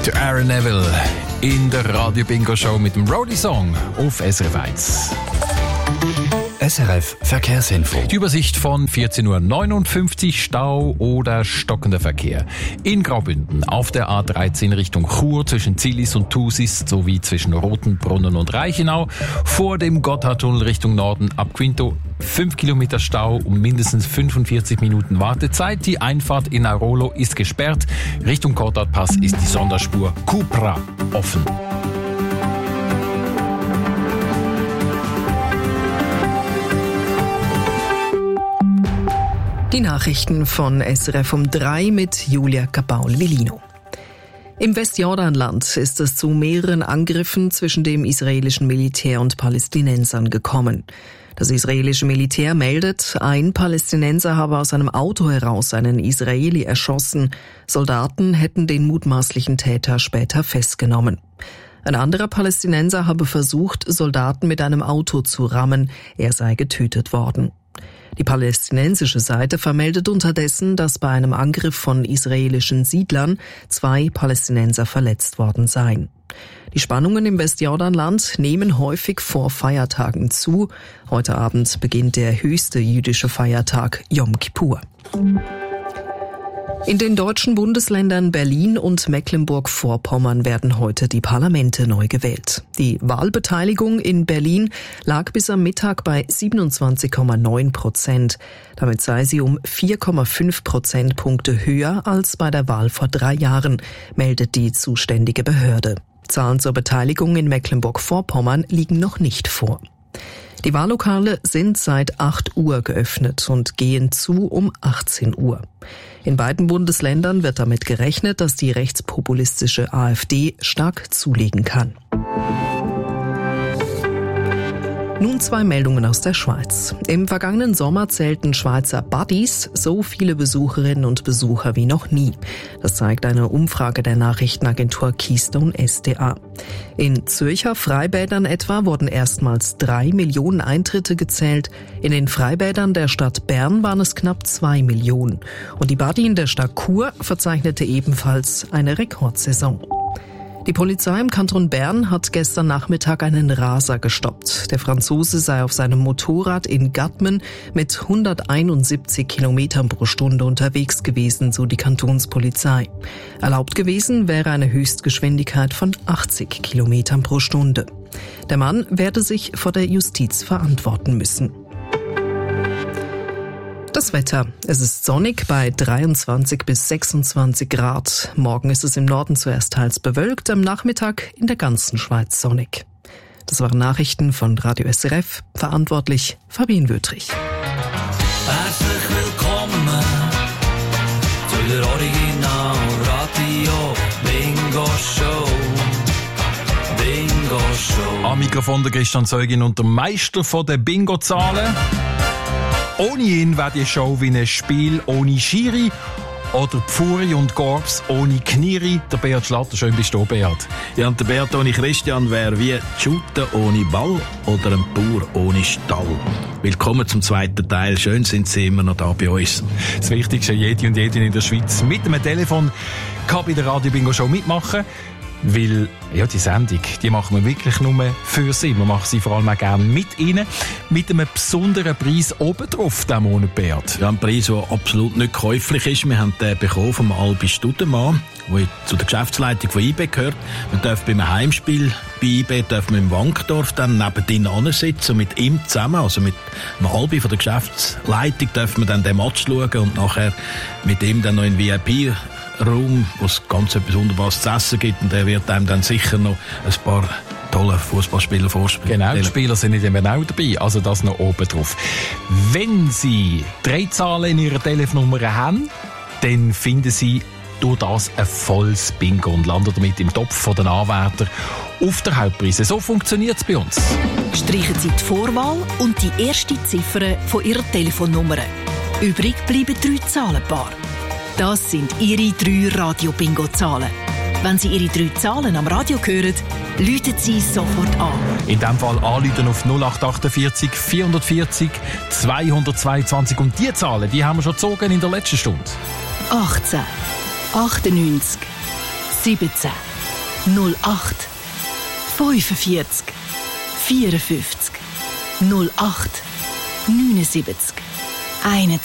Der Aaron Neville in der Radio Bingo Show mit dem Roadie Song auf SRF 1. SRF Verkehrsinfo. Die Übersicht von 14.59 Uhr, Stau oder stockender Verkehr. In Graubünden auf der A13 Richtung Chur zwischen Zillis und Thusis sowie zwischen Rotenbrunnen und Reichenau. Vor dem Gotthardtunnel Richtung Norden ab Quinto 5 Kilometer Stau und mindestens 45 Minuten Wartezeit. Die Einfahrt in Airolo ist gesperrt. Richtung Gotthardpass ist die Sonderspur Cupra offen. Die Nachrichten von SRF um 3 mit Julia Capaul-Villino. Im Westjordanland ist es zu mehreren Angriffen zwischen dem israelischen Militär und Palästinensern gekommen. Das israelische Militär meldet, ein Palästinenser habe aus einem Auto heraus einen Israeli erschossen. Soldaten hätten den mutmaßlichen Täter später festgenommen. Ein anderer Palästinenser habe versucht, Soldaten mit einem Auto zu rammen. Er sei getötet worden. Die palästinensische Seite vermeldet unterdessen, dass bei einem Angriff von israelischen Siedlern 2 Palästinenser verletzt worden seien. Die Spannungen im Westjordanland nehmen häufig vor Feiertagen zu. Heute Abend beginnt der höchste jüdische Feiertag Yom Kippur. In den deutschen Bundesländern Berlin und Mecklenburg-Vorpommern werden heute die Parlamente neu gewählt. Die Wahlbeteiligung in Berlin lag bis am Mittag bei 27,9%. Damit sei sie um 4,5 Prozentpunkte höher als bei der Wahl vor 3 Jahren, meldet die zuständige Behörde. Zahlen zur Beteiligung in Mecklenburg-Vorpommern liegen noch nicht vor. Die Wahllokale sind seit 8 Uhr geöffnet und gehen zu um 18 Uhr. In beiden Bundesländern wird damit gerechnet, dass die rechtspopulistische AfD stark zulegen kann. Nun 2 Meldungen aus der Schweiz. Im vergangenen Sommer zählten Schweizer Buddies so viele Besucherinnen und Besucher wie noch nie. Das zeigt eine Umfrage der Nachrichtenagentur Keystone SDA. In Zürcher Freibädern etwa wurden erstmals 3 Millionen Eintritte gezählt. In den Freibädern der Stadt Bern waren es knapp 2 Millionen. Und die Buddy in der Stadt Chur verzeichnete ebenfalls eine Rekordsaison. Die Polizei im Kanton Bern hat gestern Nachmittag einen Raser gestoppt. Der Franzose sei auf seinem Motorrad in Gadmen mit 171 Kilometern pro Stunde unterwegs gewesen, so die Kantonspolizei. Erlaubt gewesen wäre eine Höchstgeschwindigkeit von 80 Kilometern pro Stunde. Der Mann werde sich vor der Justiz verantworten müssen. Das Wetter. Es ist sonnig bei 23 bis 26 Grad. Morgen ist es im Norden zuerst teils bewölkt, am Nachmittag in der ganzen Schweiz sonnig. Das waren Nachrichten von Radio SRF. Verantwortlich Fabienne Wötrich. Herzlich willkommen zu der Original Radio Bingo Show. Bingo Show. Am Mikrofon der Christian Zeugin und der Meister von der Bingo-Zahlen. Ohne ihn wäre die Show wie ein Spiel ohne Schiri oder Pfuri und Gorbs ohne Kniri. Der Beat Schlatter, schön bist du, Beat. Ja, und der Beat ohne Christian wäre wie Shooten ohne Ball oder ein Bauer ohne Stall. Willkommen zum zweiten Teil. Schön sind Sie immer noch da bei uns. Das Wichtigste, jede und jede in der Schweiz mit einem Telefon kann bei der Radio Bingo Show mitmachen. Weil, ja, die Sendung, die machen wir wirklich nur für Sie. Wir machen sie vor allem auch gerne mit Ihnen. Mit einem besonderen Preis oben drauf diesen Monat, Beat. Ja, ein Preis, der absolut nicht käuflich ist. Wir haben den bekommen vom Albi Studemann, der zu der Geschäftsleitung von IB gehört. Wir dürfen beim Heimspiel bei IB dürfen wir im Wankdorf dann neben ihnen sitzen und mit ihm zusammen, also mit dem Albi von der Geschäftsleitung, dürfen wir dann den Match schauen und nachher mit ihm dann noch in VIP Raum, wo es ganz etwas Wunderbares zu essen gibt, und der wird einem dann sicher noch ein paar tolle Fußballspieler vorspielen. Genau, die Spieler sind nicht immer auch dabei, also das noch oben drauf. Wenn Sie 3 Zahlen in Ihrer Telefonnummer haben, dann finden Sie durch das ein volles Bingo und landen damit im Topf von den Anwärtern auf der Hauptpreise. So funktioniert es bei uns. Streichen Sie die Vorwahl und die erste Ziffer von Ihrer Telefonnummer. Übrig bleiben 3 Zahlenpaare. Das sind Ihre 3 Radio-Bingo-Zahlen. Wenn Sie Ihre 3 Zahlen am Radio hören, läuten Sie sofort an. In diesem Fall anrufen auf 0848 440 222. Und die Zahlen, die haben wir schon gezogen in der letzten Stunde. 18, 98, 17, 08 45 54 08 79 21.